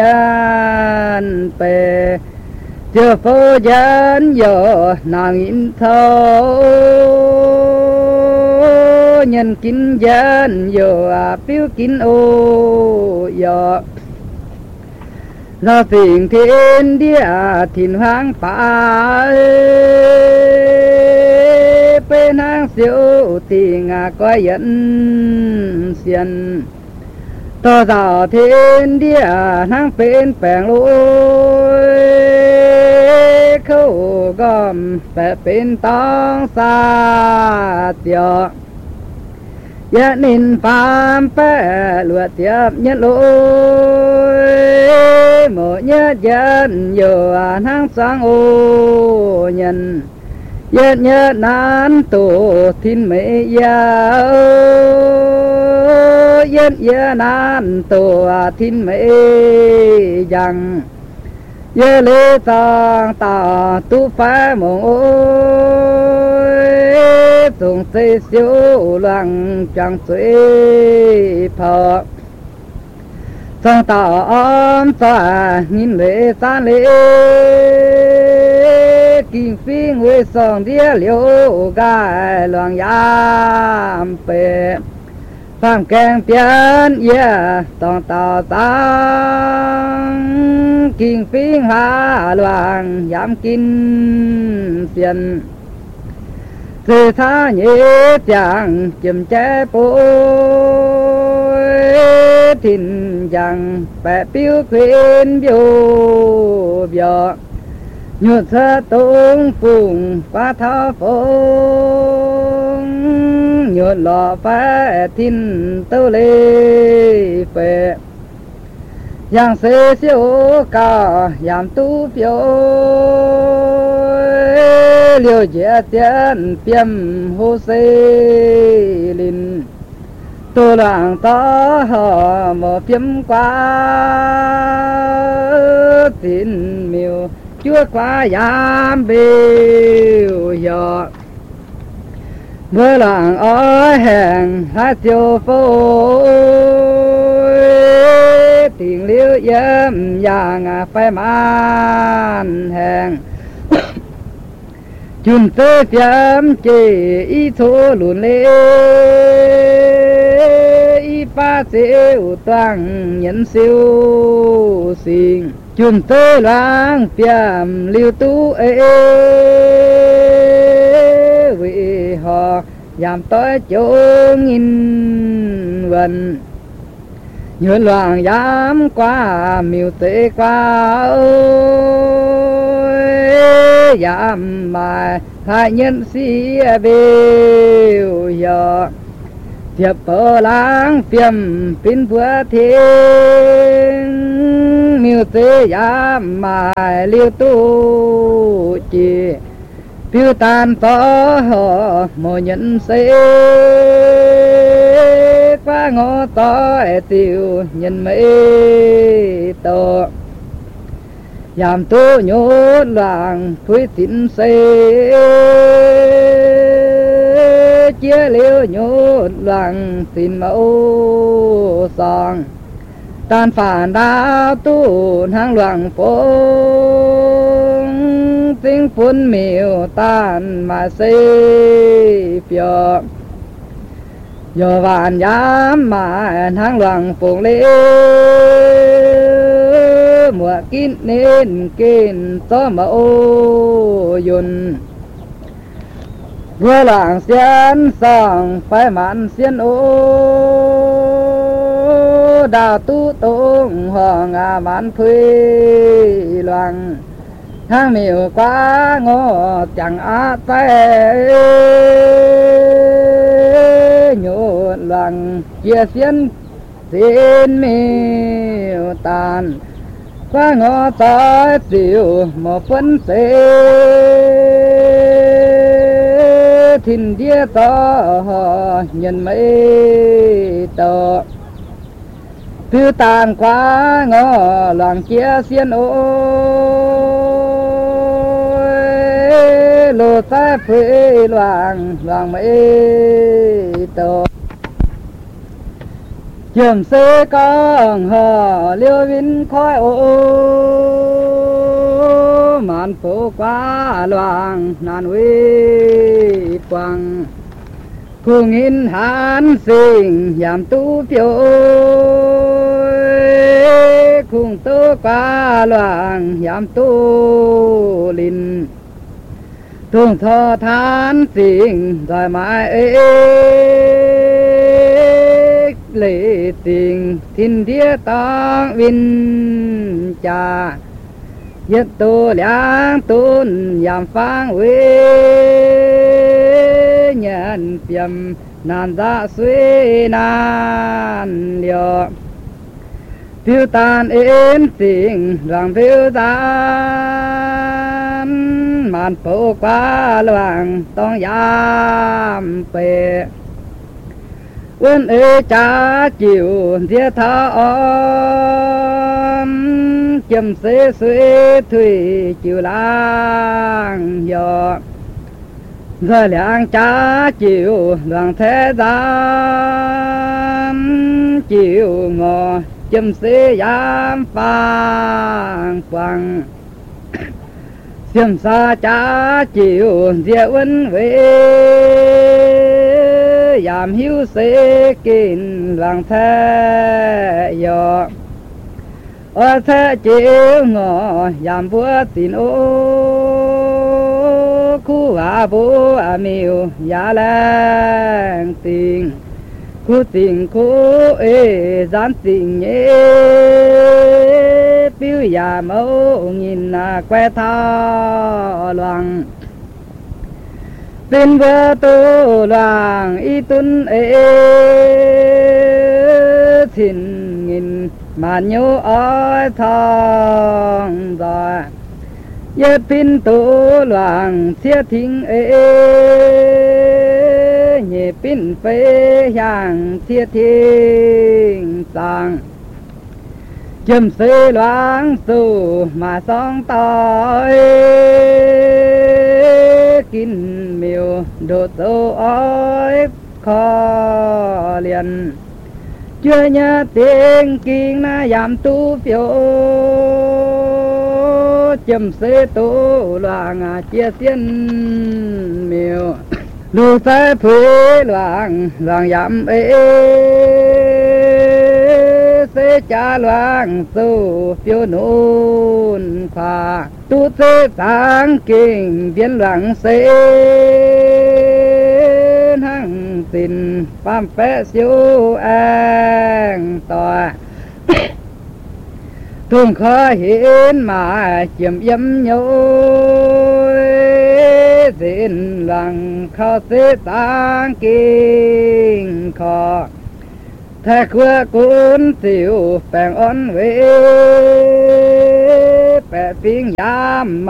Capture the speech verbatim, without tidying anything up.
nhân bề chưa phố dân giờ nàng in thâu nhân kín dân giờ phiếu kín ô giờ do tình thiên địa thiên hoàng phá bên hàng siêu thì ngà coi dẫn xiên to giàu thiên địa hàng bên bèn lối khâu gom bè bên tông xa tiệt gia nên phàm bè lụa tiếp nhất lối một nhất dân giờ hàng sáng ô nhân nhất nhất nan tổ thiên mẹ ya nhất nhất nan tổ thiên mẹ rằng ye lê tang ta tu phá mong ôi tung xây siêu loạn chẳng suy phật sang ta ôm ta nhìn lệ ta lệ kinh phi người song địa liễu gai loạn yam bề phàm keng tiền yeah tòng tàu tăng kinh phi hà loạn yam kinh tiền từ tha nhẹ chẳng chìm che bối thìn chẳng bè phiêu khuyên biểu biểu nhuột sơ tung phùng qua thao phong nhuột lọ phá thìn tâu lê phê yang xê siêu ca yam tu phiêu liêu dễ tiền phiêm hô xê linh tô làng tó hò mò phiêm qua tin miêu chúa qua yam biêu dọ mưa làng ở hẹn hai tiêu phố tiền liêu yếm yang phải man hẹn chun tơ phiếm chê y thô lùn lê y pa siêu tăng nhân siêu sinh chun tơ lang phiếm liêu tu ê vì họ giảm tối chỗ nghìn vần nhớ loạn dám qua miêu tế qua ơi dám mà hai nhân sĩ bêu giờ thiệp bờ láng phiêm pin vừa thiên miêu tế dám mà liêu tu chỉ phiêu tan phó họ mồ nhận xế qua ngõ to tiêu nhân mê to giảm tu nhốt làng phui tín xế chia liêu nhốt làng tin mẫu song tan phản đáo tu hàng loạn phố tiếng phun miêu tan mà xây phiêu giờ vạn dám mà hàng loạn phụng lễ mùa kín nên kín gió mẫu dùn vừa làng xiên sòng phải mặn xiên ô đào tu tung hoàng à mặn thuê loạn hàng miêu quá ngô chẳng á tay nhô loạn chia xiên xin miêu tàn qua ngõ tới tiểu một phân xế thìn đĩa to nhân mấy tờ thư tàn quá ngõ làng chia xiên ôi lô ta phê loàng loàng mấy tờ trường xê con hờ liêu vinh khói ô màn phố qua loàng nàn uy quang khu nghìn hán sinh giảm tu phiêu khung tơ qua loàng giảm tu linh thương thọ than sinh rồi mãi ê lệ tình thiên địa tăng vinh cha nhất tu liang tôn giảm phang uế nhân phiềm nan dạ suy nan liều tiêu tan êm tình rằng tiêu tan màn phố qua loàng tông giam phê quân ê cha chịu thiết tha ôm châm xế xuế thủy chịu lang dọ giờ làng cha chịu đoàn thế gian chịu ngò châm xế giam phang quang châm xa cha chịu địa quân về giảm hiếu xế kinh làng thế dọ ở thế chịu ngò giảm vua tin ô khu à bố à miêu giá làng tình khu tình khu ê gián tình nhé biếu già mẫu nhìn à que tha loàng tin vợ tu loàng y tuân ê thìn nghìn mà nhớ ở thong rồi yết pin tu loàng thiết thính ê nhẹ pin phê hàng thiết thính sang châm xê loáng su mà song tỏi kín miêu đồ dâu ói khó liền chưa nhớ tiếng kinh na giảm tu phiêu châm xê tu loàng chia xiên miêu lưu sai phê loàng loàng giảm ê xê cha loàng su phiêu nôn khoa tu xê sáng kinh viên loàng xê hăng xin pham phé siêu an tòa thương khó hiến mà chiếm yếm nhối xin loàng khó xê sáng kinh khó thế khứa cuốn tiểu phèn ôn về bẻ phiên giam